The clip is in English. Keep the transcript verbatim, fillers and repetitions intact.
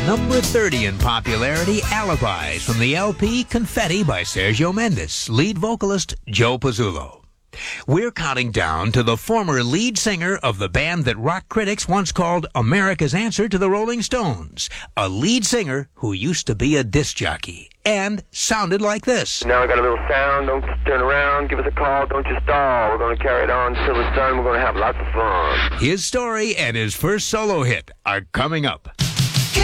number thirty in popularity, Alibis, from the L P Confetti by Sergio Mendes, lead vocalist Joe Pizzullo. We're counting down to the former lead singer of the band that rock critics once called America's answer to the Rolling Stones, a lead singer who used to be a disc jockey and sounded like this. Now I got a little sound. Don't turn around. Give us a call. Don't you stall. We're going to carry it on till it's done. We're going to have lots of fun. His story and his first solo hit are coming up.